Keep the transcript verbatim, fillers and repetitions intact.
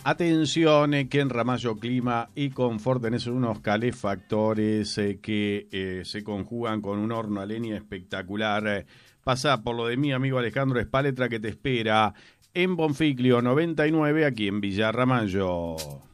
Atención, eh, que en Ramallo Clima y Confort tenés unos calefactores eh, que eh, se conjugan con un horno a leña espectacular. Eh, pasá por lo de mi amigo Alejandro Espaletra, que te espera en Bonfiglio noventa y nueve, aquí en Villa Ramallo.